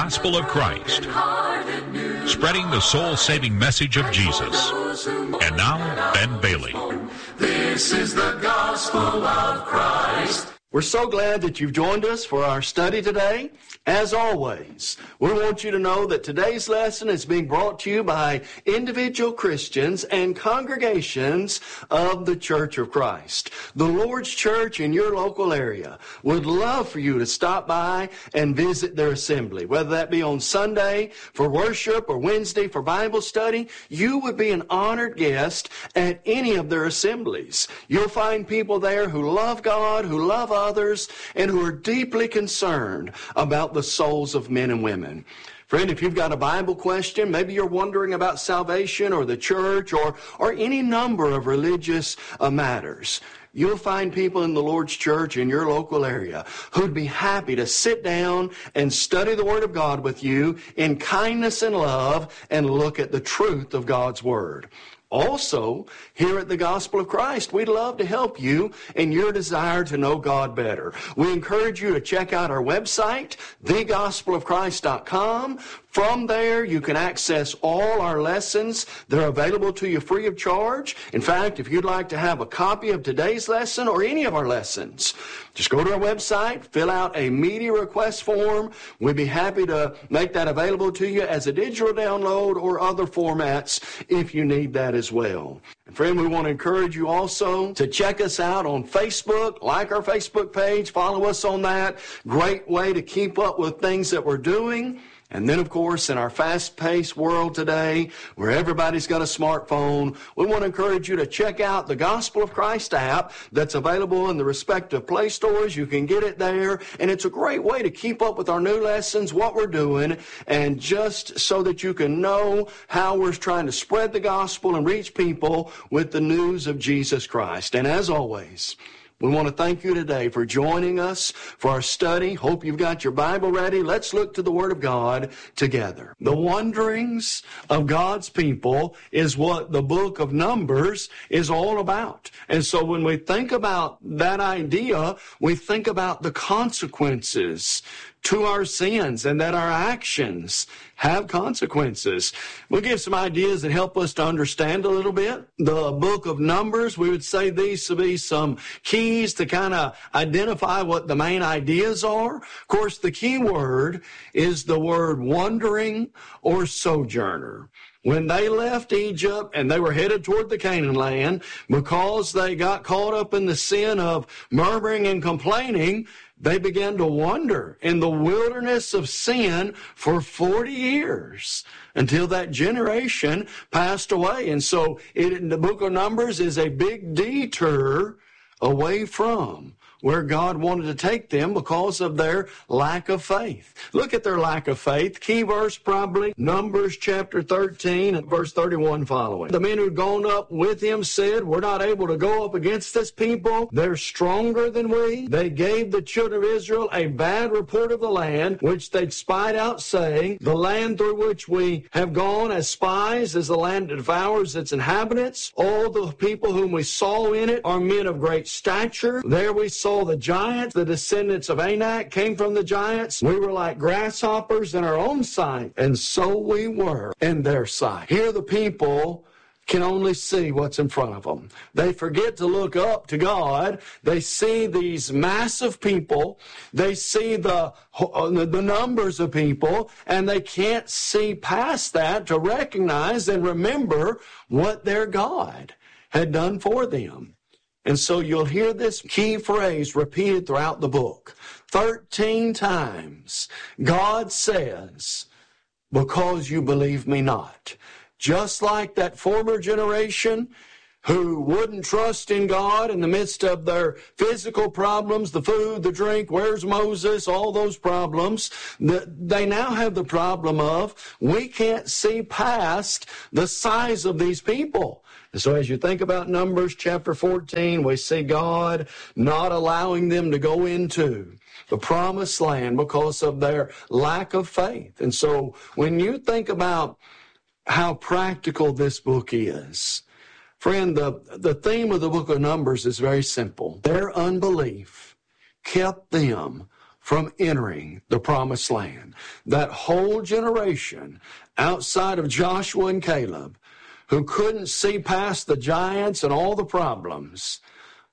gospel of Christ, spreading the soul-saving message of Jesus. And now, Ben Bailey. This is the gospel of Christ. We're so glad that you've joined us for our study today. As always, we want you to know that today's lesson is being brought to you by individual Christians and congregations of the Church of Christ. The Lord's Church in your local area would love for you to stop by and visit their assembly, whether that be on Sunday for worship or Wednesday for Bible study. You would be an honored guest at any of their assemblies. You'll find people there who love God, who love others, and who are deeply concerned about the souls of men and women. Friend, if you've got a Bible question, maybe you're wondering about salvation or the church or any number of religious matters, you'll find people in the Lord's church in your local area who'd be happy to sit down and study the Word of God with you in kindness and love and look at the truth of God's Word. Also, here at the Gospel of Christ, we'd love to help you in your desire to know God better. We encourage you to check out our website, thegospelofchrist.com. From there, you can access all our lessons. They're available to you free of charge. In fact, if you'd like to have a copy of today's lesson or any of our lessons, just go to our website, fill out a media request form. We'd be happy to make that available to you as a digital download or other formats if you need that as well. And friend, we want to encourage you also to check us out on Facebook, like our Facebook page, follow us on that. Great way to keep up with things that we're doing. And then, of course, in our fast-paced world today, where everybody's got a smartphone, we want to encourage you to check out the Gospel of Christ app that's available in the respective Play stores. You can get it there, and it's a great way to keep up with our new lessons, what we're doing, and just so that you can know how we're trying to spread the gospel and reach people with the news of Jesus Christ. And as always, we want to thank you today for joining us for our study. Hope you've got your Bible ready. Let's look to the Word of God together. The wanderings of God's people is what the book of Numbers is all about. And so when we think about that idea, we think about the consequences to our sins and that our actions have consequences. We'll give some ideas that help us to understand a little bit. The book of Numbers, we would say these to be some keys to kind of identify what the main ideas are. Of course, the key word is the word wandering or sojourner. When they left Egypt and they were headed toward the Canaan land, because they got caught up in the sin of murmuring and complaining, they began to wander in the wilderness of sin for 40 years until that generation passed away. And so the book of Numbers is a big detour away from where God wanted to take them because of their lack of faith. Look at their lack of faith. Key verse probably, Numbers chapter 13 and verse 31 following. The men who'd gone up with him said, "We're not able to go up against this people. They're stronger than we." They gave the children of Israel a bad report of the land, which they'd spied out, saying, "The land through which we have gone as spies is the land that devours its inhabitants. All the people whom we saw in it are men of great stature. There we saw the giants, the descendants of Anak came from the giants. We were like grasshoppers in our own sight, and so we were in their sight." Here the people can only see what's in front of them. They forget to look up to God. They see these massive people. They see the numbers of people, and they can't see past that to recognize and remember what their God had done for them. And so you'll hear this key phrase repeated throughout the book. 13 times, God says, "Because you believe me not." Just like that former generation who wouldn't trust in God in the midst of their physical problems, the food, the drink, where's Moses, all those problems, they now have the problem of we can't see past the size of these people. And so as you think about Numbers chapter 14, we see God not allowing them to go into the promised land because of their lack of faith. And so when you think about how practical this book is, friend, the theme of the book of Numbers is very simple. Their unbelief kept them from entering the promised land. That whole generation outside of Joshua and Caleb, who couldn't see past the giants and all the problems,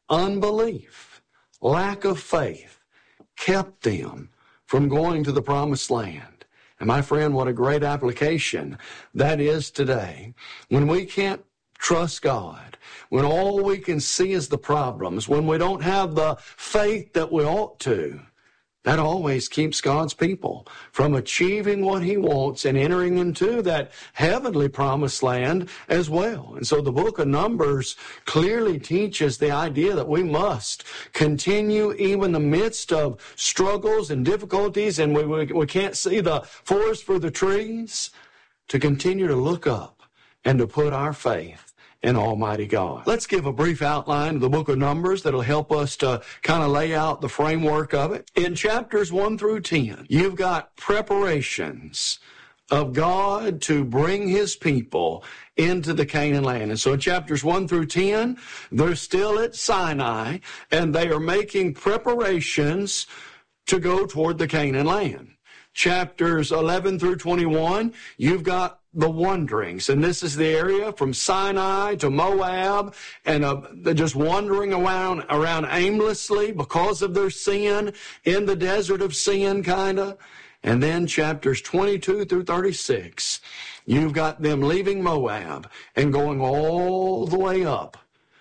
unbelief, lack of faith, kept them from going to the promised land. And my friend, what a great application that is today. When we can't trust God, when all we can see is the problems, when we don't have the faith that we ought to, that always keeps God's people from achieving what He wants and entering into that heavenly promised land as well. And so the book of Numbers clearly teaches the idea that we must continue even in the midst of struggles and difficulties, and we can't see the forest for the trees, to continue to look up and to put our faith in Almighty God. Let's give a brief outline of the book of Numbers that'll help us to kind of lay out the framework of it. In chapters 1 through 10, you've got preparations of God to bring His people into the Canaan land. And so in chapters 1 through 10, they're still at Sinai, and they are making preparations to go toward the Canaan land. Chapters 11 through 21, you've got the wanderings, and this is the area from Sinai to Moab, and they're just wandering around aimlessly because of their sin, in the desert of sin, kind of. And then chapters 22 through 36, you've got them leaving Moab and going all the way up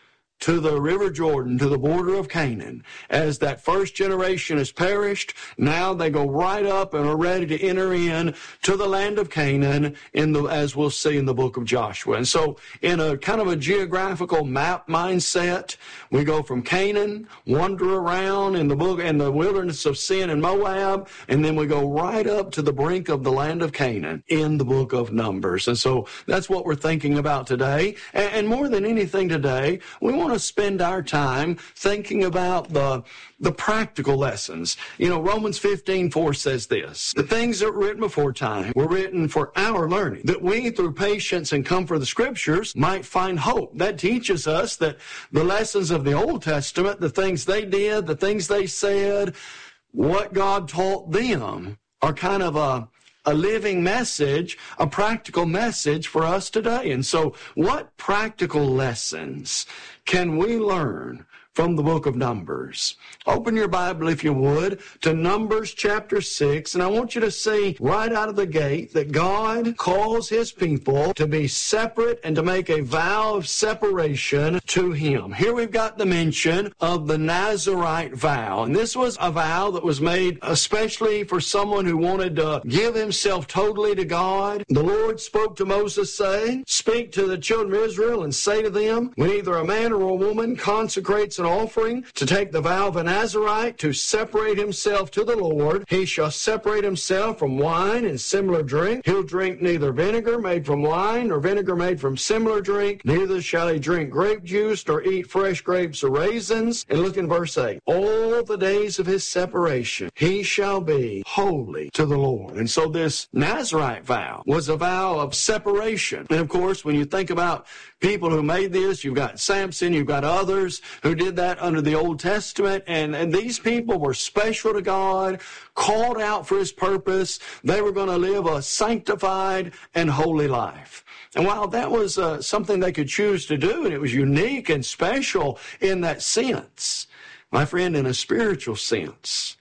to the river Jordan, to the border of Canaan. As that first generation has perished, now they go right up and are ready to enter in to the land of Canaan, as we'll see in the book of Joshua. And so in a kind of a geographical map mindset, we go from Canaan, wander around in the wilderness of sin in Moab, and then we go right up to the brink of the land of Canaan in the book of Numbers. And so that's what we're thinking about today. And more than anything today, we want to spend our time thinking about the practical lessons. You know, Romans 15:4 says this: the things that were written before time were written for our learning, that we through patience and comfort of the Scriptures might find hope. That teaches us that the lessons of the Old Testament, the things they did, the things they said, what God taught them, are kind of a living message, a practical message for us today. And so what practical lessons can we learn from the book of Numbers? Open your Bible, if you would, to Numbers chapter 6, and I want you to see right out of the gate that God calls His people to be separate and to make a vow of separation to Him. Here we've got the mention of the Nazirite vow, and this was a vow that was made especially for someone who wanted to give himself totally to God. The Lord spoke to Moses, saying, "Speak to the children of Israel and say to them, when either a man or a woman consecrates an offering to take the vow of a Nazirite to separate himself to the Lord, he shall separate himself from wine and similar drink. He'll drink neither vinegar made from wine nor vinegar made from similar drink, neither shall he drink grape juice nor eat fresh grapes or raisins." And look in verse 8. "All the days of his separation he shall be holy to the Lord." And so this Nazirite vow was a vow of separation. And of course, when you think about people who made this, you've got Samson, you've got others who did that under the Old Testament, and these people were special to God, called out for His purpose. They were going to live a sanctified and holy life. And while that was something they could choose to do, and it was unique and special in that sense, my friend, in a spiritual sense,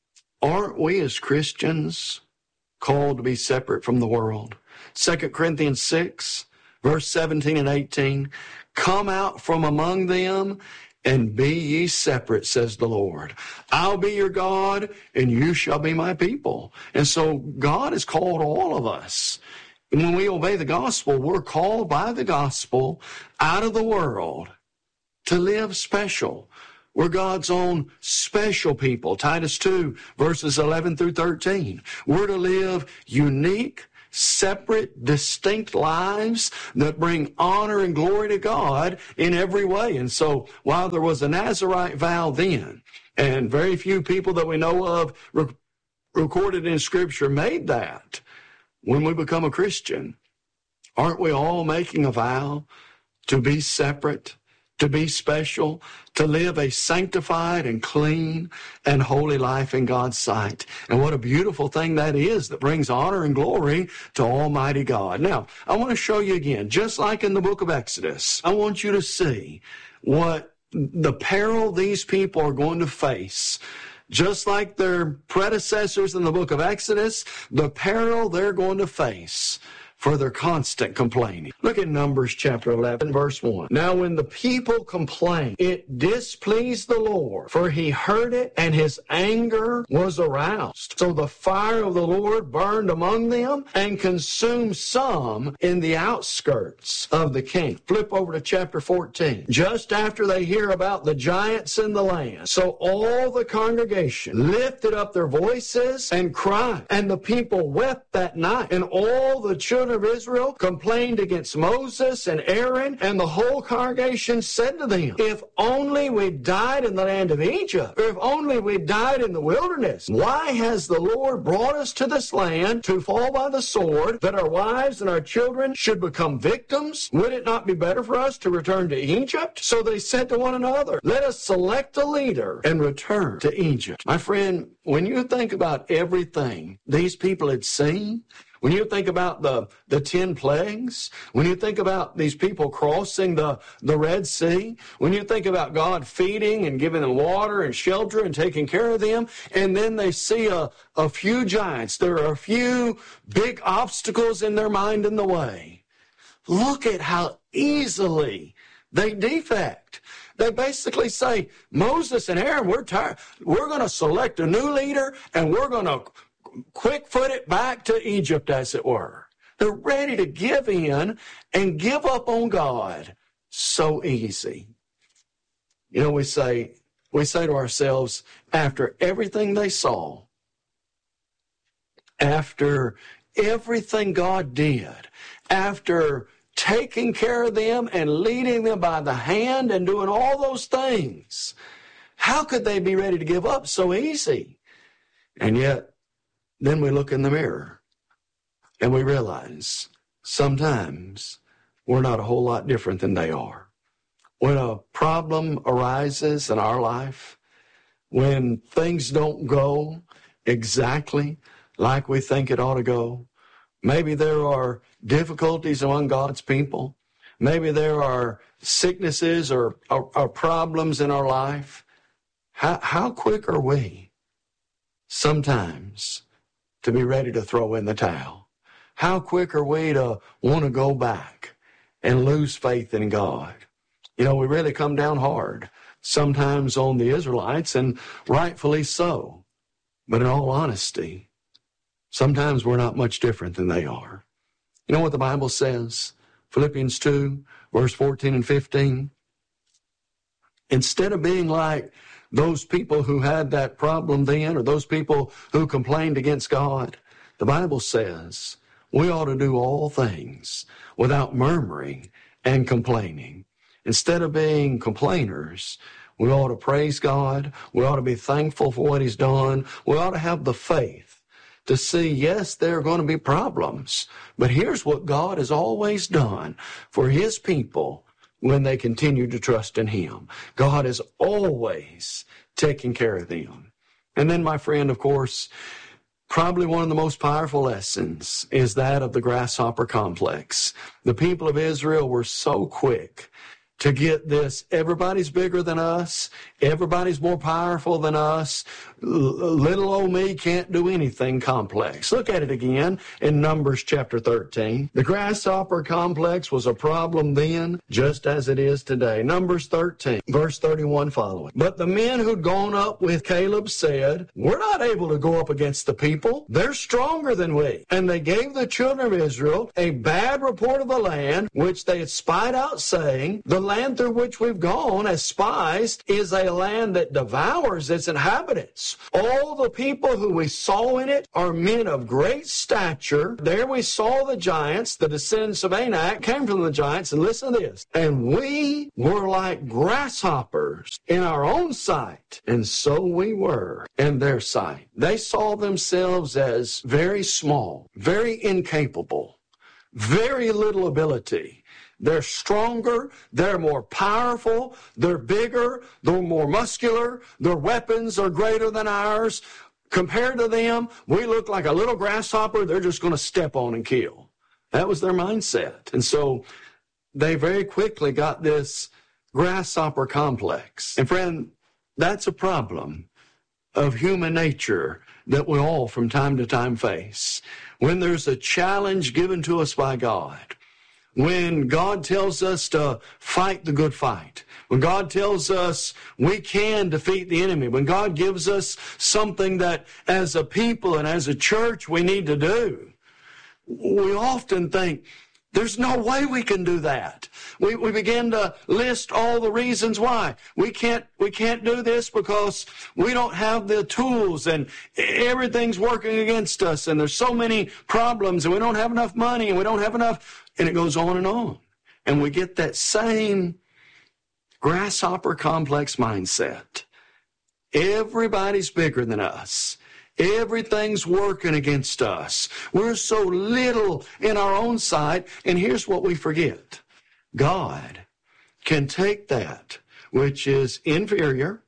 aren't we as Christians called to be separate from the world? 2 Corinthians 6, verse 17 and 18, "Come out from among them and be ye separate, says the Lord. I'll be your God, and you shall be my people." And so God has called all of us. And when we obey the gospel, we're called by the gospel out of the world to live special. We're God's own special people. Titus 2, verses 11 through 13. We're to live unique, separate, distinct lives that bring honor and glory to God in every way. And so while there was a Nazirite vow then, and very few people that we know of recorded in Scripture made that, when we become a Christian, aren't we all making a vow to be separate, to be special, to live a sanctified and clean and holy life in God's sight. And what a beautiful thing that is that brings honor and glory to Almighty God. Now, I want to show you again, just like in the book of Exodus, I want you to see what the peril these people are going to face. Just like their predecessors in the book of Exodus, the peril they're going to face for their constant complaining. Look at Numbers chapter 11, verse 1. Now when the people complained, it displeased the Lord, for he heard it, and his anger was aroused. So the fire of the Lord burned among them and consumed some in the outskirts of the camp. Flip over to chapter 14. Just after they hear about the giants in the land, so all the congregation lifted up their voices and cried, and the people wept that night, and all the children of Israel complained against Moses and Aaron, and the whole congregation said to them, if only we died in the land of Egypt, or if only we died in the wilderness. Why has the Lord brought us to this land to fall by the sword, that our wives and our children should become victims? Would it not be better for us to return to Egypt? So they said to one another, let us select a leader and return to Egypt. My friend, when you think about everything these people had seen, when you think about the 10 plagues, when you think about these people crossing the Red Sea, when you think about God feeding and giving them water and shelter and taking care of them, and then they see a few giants, there are a few big obstacles in their mind in the way. Look at how easily they defect. They basically say, Moses and Aaron, we're tired. We're going to select a new leader, and we're going to quick-foot it back to Egypt, as it were. They're ready to give in and give up on God so easy. You know, we say to ourselves, after everything they saw, after everything God did, after taking care of them and leading them by the hand and doing all those things, how could they be ready to give up so easy? And yet, then we look in the mirror and we realize sometimes we're not a whole lot different than they are. When a problem arises in our life, when things don't go exactly like we think it ought to go, maybe there are difficulties among God's people, maybe there are sicknesses or problems in our life, how quick are we sometimes to be ready to throw in the towel? How quick are we to want to go back and lose faith in God? You know, we really come down hard sometimes on the Israelites, and rightfully so. But in all honesty, sometimes we're not much different than they are. You know what the Bible says? Philippians 2, verse 14 and 15. Instead of being like those people who had that problem then, or those people who complained against God, the Bible says we ought to do all things without murmuring and complaining. Instead of being complainers, we ought to praise God. We ought to be thankful for what He's done. We ought to have the faith to see, yes, there are going to be problems, but here's what God has always done for His people when they continue to trust in Him. God is always taking care of them. And then, my friend, of course, probably one of the most powerful lessons is that of the grasshopper complex. The people of Israel were so quick to get this, everybody's bigger than us, everybody's more powerful than us, little old me can't do anything complex. Look at it again in Numbers chapter 13. The grasshopper complex was a problem then, just as it is today. Numbers 13, verse 31 following. But the men who'd gone up with Caleb said, we're not able to go up against the people. They're stronger than we. And they gave the children of Israel a bad report of the land, which they had spied out, saying, the land through which we've gone as spies is a land that devours its inhabitants. All the people who we saw in it are men of great stature. There we saw the giants, the descendants of Anak came from the giants, and listen to this. And we were like grasshoppers in our own sight, and so we were in their sight. They saw themselves as very small, very incapable, very little ability. they're stronger, they're more powerful, they're bigger, they're more muscular, their weapons are greater than ours. Compared to them, we look like a little grasshopper they're just going to step on and kill. That was their mindset. And so they very quickly got this grasshopper complex. And friend, that's a problem of human nature that we all from time to time face. When there's a challenge given to us by God, when God tells us to fight the good fight, when God tells us we can defeat the enemy, when God gives us something that as a people and as a church we need to do, we often think, there's no way we can do that. We begin to list all the reasons why. We can't do this because we don't have the tools and everything's working against us and there's so many problems and we don't have enough money and we don't have enough, and it goes on and on. And we get that same grasshopper complex mindset. Everybody's bigger than us. Everything's working against us. We're so little in our own sight. And here's what we forget. God can take that which is inferior.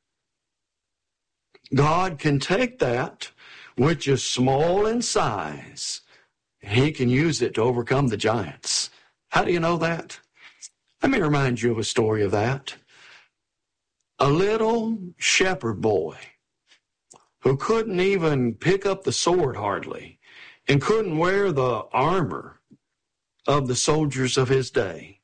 God can take that which is small in size, and He can use it to overcome the giants. How do you know that? Let me remind you of a story of that. A little shepherd boy who couldn't even pick up the sword hardly and couldn't wear the armor of the soldiers of his day,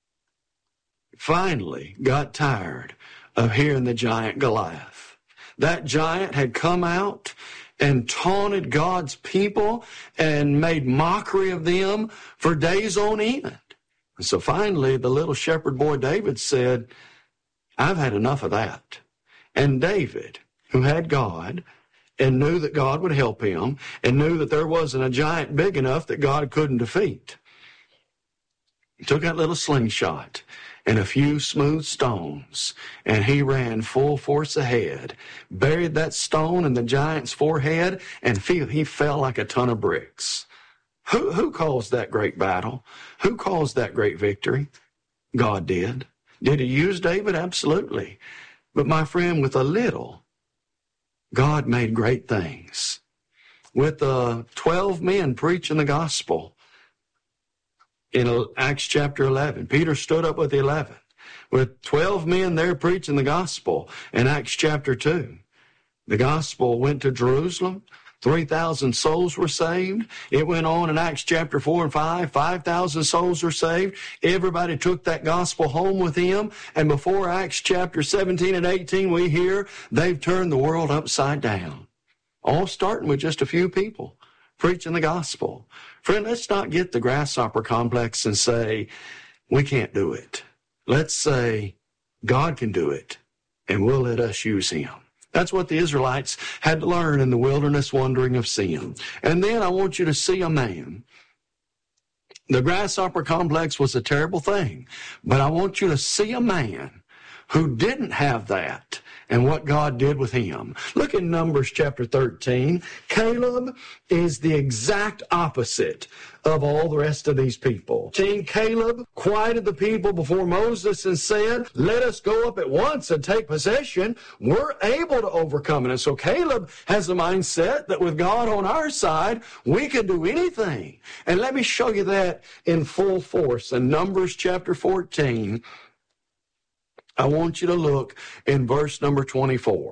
finally got tired of hearing the giant Goliath. That giant had come out and taunted God's people and made mockery of them for days on end. And so finally the little shepherd boy David said, I've had enough of that. And David, who had God and knew that God would help him and knew that there wasn't a giant big enough that God couldn't defeat, he took that little slingshot and a few smooth stones, and he ran full force ahead, buried that stone in the giant's forehead, and he fell like a ton of bricks. Who caused that great battle? Who caused that great victory? God did. Did He use David? Absolutely. But my friend, with a little, God made great things. With 12 men preaching the gospel in Acts chapter 11, Peter stood up with the 11. With 12 men there preaching the gospel in Acts chapter 2, the gospel went to Jerusalem. 3,000 souls were saved. It went on in Acts chapter 4 and 5. 5,000 souls were saved. Everybody took that gospel home with him. And before Acts chapter 17 and 18, we hear they've turned the world upside down. All starting with just a few people preaching the gospel. Friend, let's not get the grasshopper complex and say, we can't do it. Let's say, God can do it, and we'll let us use Him. That's what the Israelites had to learn in the wilderness wandering of sin. And then I want you to see a man. The grasshopper complex was a terrible thing, but I want you to see a man who didn't have that and what God did with him. Look in Numbers chapter 13. Caleb is the exact opposite of all the rest of these people. Caleb quieted the people before Moses and said, let us go up at once and take possession. We're able to overcome it. And so Caleb has the mindset that with God on our side, we can do anything. And let me show you that in full force. In Numbers chapter 14, I want you to look in verse number 24.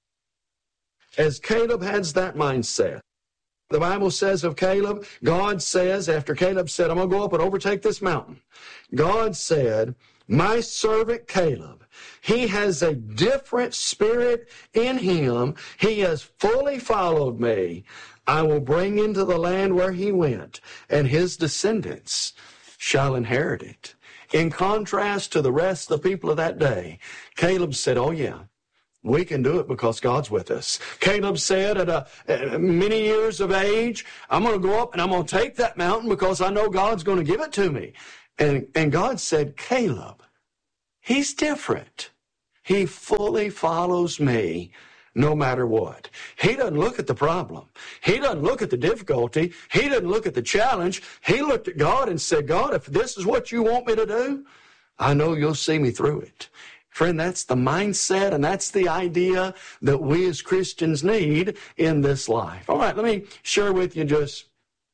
As Caleb has that mindset, the Bible says of Caleb, God says, after Caleb said, I'm going to go up and overtake this mountain, God said, my servant Caleb, he has a different spirit in him. He has fully followed me. I will bring into the land where he went, and his descendants shall inherit it. In contrast to the rest of the people of that day, Caleb said, oh yeah, we can do it because God's with us. Caleb said at many years of age, I'm going to go up and I'm going to take that mountain because I know God's going to give it to me. And God said, Caleb, he's different. He fully follows me. no matter what. He doesn't look at the problem. He doesn't look at the difficulty. He doesn't look at the challenge. He looked at God and said, God, if this is what you want me to do, I know you'll see me through it. Friend, that's the mindset and that's the idea that we as Christians need in this life. All right, let me share with you just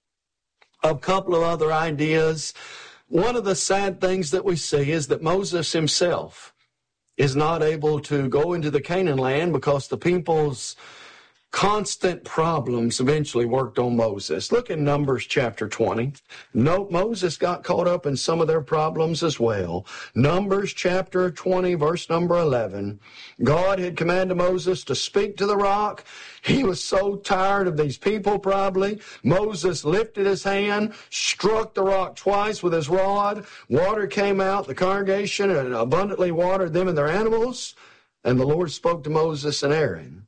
a couple of other ideas. One of the sad things that we see is that Moses himself is not able to go into the Canaan land because the people's constant problems eventually worked on Moses. Look in Numbers chapter 20. Note Moses got caught up in some of their problems as well. Numbers chapter 20, verse number 11. God had commanded Moses to speak to the rock. He was so tired of these people probably. Moses lifted his hand, struck the rock twice with his rod. Water came out, the congregation, and abundantly watered them and their animals. And the Lord spoke to Moses and Aaron.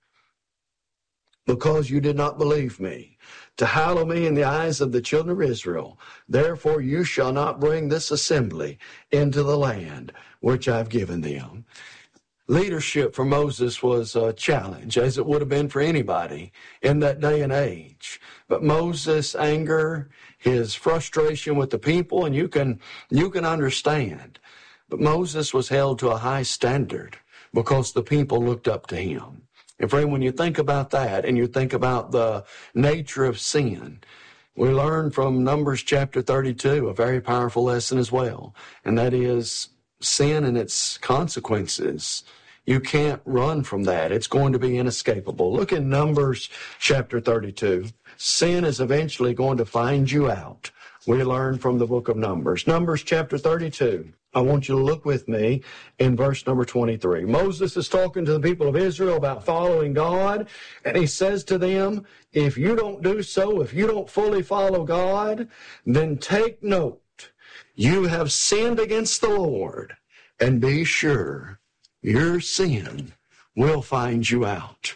Because you did not believe me, to hallow me in the eyes of the children of Israel. Therefore you shall not bring this assembly into the land which I've given them. Leadership for Moses was a challenge, as it would have been for anybody in that day and age. But Moses' anger, his frustration with the people, and you can understand. But Moses was held to a high standard because the people looked up to him. And friend, when you think about that and you think about the nature of sin, we learn from Numbers chapter 32 a very powerful lesson as well. And that is sin and its consequences. You can't run from that. It's going to be inescapable. Look in Numbers chapter 32. Sin is eventually going to find you out. We learn from the book of Numbers. Numbers chapter 32. I want you to look with me in verse number 23. Moses is talking to the people of Israel about following God, and he says to them, if you don't do so, if you don't fully follow God, then take note, you have sinned against the Lord, and be sure your sin will find you out.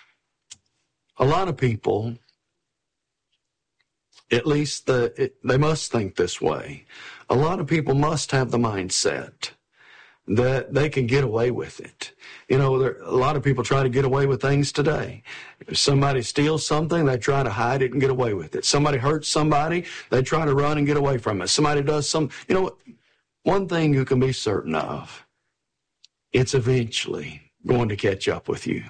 A lot of people, at least they must think this way. A lot of people must have the mindset that they can get away with it. You know, a lot of people try to get away with things today. If somebody steals something, they try to hide it and get away with it. Somebody hurts somebody, they try to run and get away from it. Somebody does one thing you can be certain of, it's eventually going to catch up with you.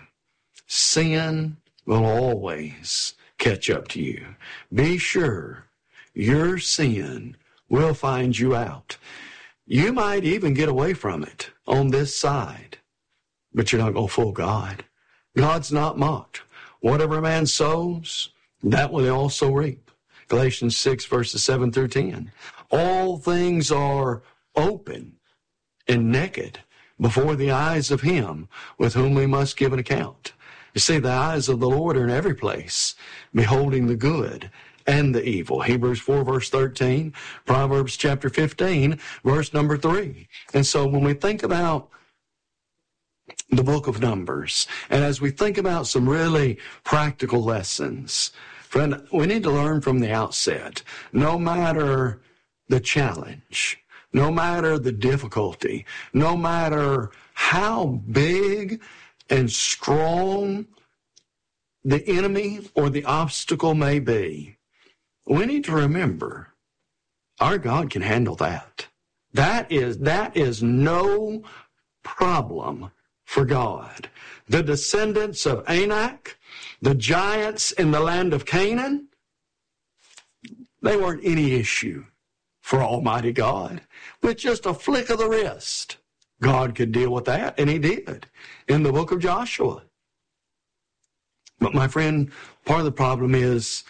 Sin will always catch up to you. Be sure your sin will find you out. You might even get away from it on this side, but you're not going to fool God. God's not mocked. Whatever a man sows, that will he also reap. Galatians 6, verses 7 through 10. All things are open and naked before the eyes of him with whom we must give an account. You see, the eyes of the Lord are in every place, beholding the good and the evil. Hebrews 4, verse 13, Proverbs chapter 15, verse number 3. And so when we think about the book of Numbers, and as we think about some really practical lessons, friend, we need to learn from the outset, no matter the challenge, no matter the difficulty, no matter how big and strong the enemy or the obstacle may be, we need to remember our God can handle that. That is no problem for God. The descendants of Anak, the giants in the land of Canaan, they weren't any issue for Almighty God. With just a flick of the wrist, God could deal with that, and he did in the book of Joshua. But my friend, part of the problem is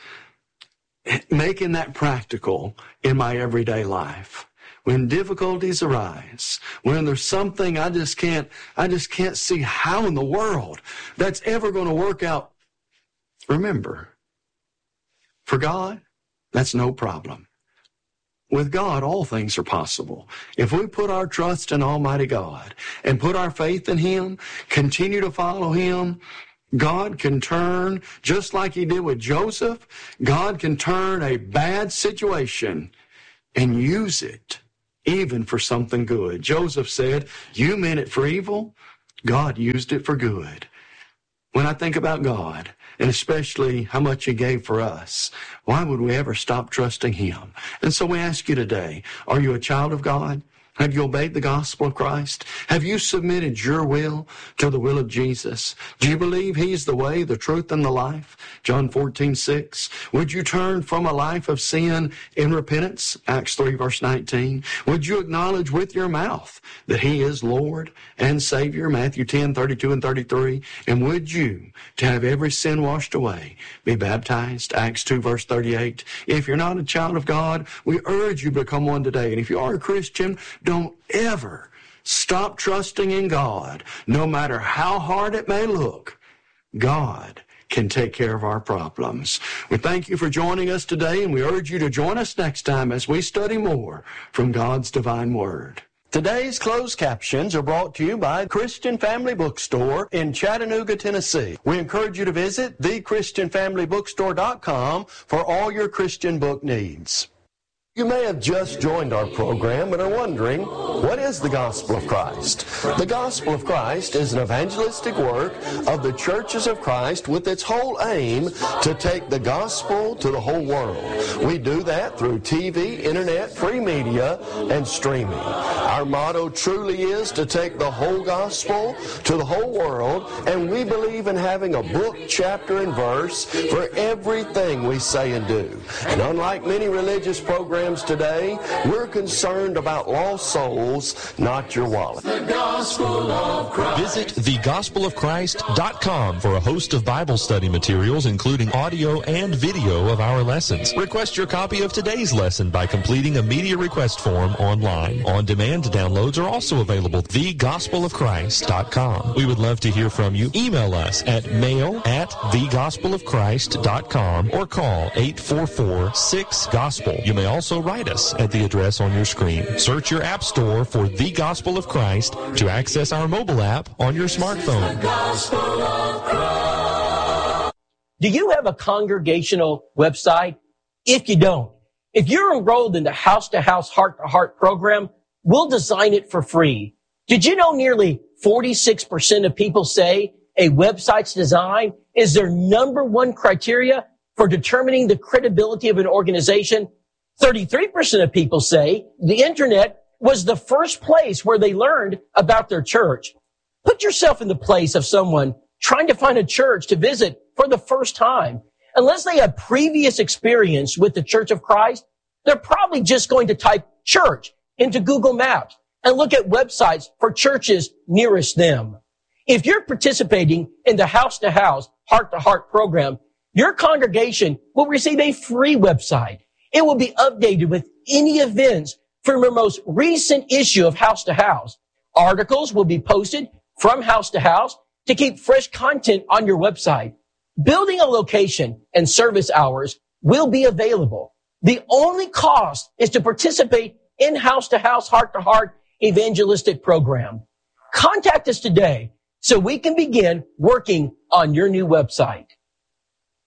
making that practical in my everyday life. When difficulties arise, when there's something I just can't see how in the world that's ever going to work out. Remember, for God, that's no problem. With God, all things are possible. If we put our trust in Almighty God and put our faith in him, continue to follow him, God can turn, just like he did with Joseph, God can turn a bad situation and use it even for something good. Joseph said, you meant it for evil, God used it for good. When I think about God, and especially how much He gave for us, why would we ever stop trusting Him? And so we ask you today, are you a child of God? Have you obeyed the gospel of Christ? Have you submitted your will to the will of Jesus? Do you believe He's the way, the truth, and the life? John 14:6. Would you turn from a life of sin in repentance? Acts 3, verse 19. Would you acknowledge with your mouth that He is Lord and Savior? Matthew 10:32 and 33. And would you, to have every sin washed away, be baptized? Acts 2, verse 38. If you're not a child of God, we urge you to become one today. And if you are a Christian, don't ever stop trusting in God, no matter how hard it may look. God can take care of our problems. We thank you for joining us today, and we urge you to join us next time as we study more from God's divine word. Today's closed captions are brought to you by Christian Family Bookstore in Chattanooga, Tennessee. We encourage you to visit thechristianfamilybookstore.com for all your Christian book needs. You may have just joined our program and are wondering, what is the Gospel of Christ? The Gospel of Christ is an evangelistic work of the churches of Christ with its whole aim to take the gospel to the whole world. We do that through TV, internet, free media, and streaming. Our motto truly is to take the whole gospel to the whole world, and we believe in having a book, chapter, and verse for everything we say and do. And unlike many religious programs today, we're concerned about lost souls, not your wallet. The Gospel of Christ. Visit thegospelofchrist.com for a host of Bible study materials, including audio and video of our lessons. Request your copy of today's lesson by completing a media request form online. On-demand downloads are also available at thegospelofchrist.com. We would love to hear from you. Email us at mail@thegospelofchrist.com or call 844-6-GOSPEL. You may also write us at the address on your screen. Search your app store for The Gospel of Christ to access our mobile app on your smartphone. Do you have a congregational website? If you don't, if you're enrolled in the House-to-House, Heart-to-Heart program, we'll design it for free. Did you know nearly 46% of people say a website's design is their number one criteria for determining the credibility of an organization? 33% of people say the internet was the first place where they learned about their church. Put yourself in the place of someone trying to find a church to visit for the first time. Unless they have previous experience with the Church of Christ, they're probably just going to type church into Google Maps and look at websites for churches nearest them. If you're participating in the House-to-House, Heart-to-Heart program, your congregation will receive a free website. It will be updated with any events from your most recent issue of House to House. Articles will be posted from House to House to keep fresh content on your website. Building a location and service hours will be available. The only cost is to participate in House to House, Heart to Heart evangelistic program. Contact us today so we can begin working on your new website.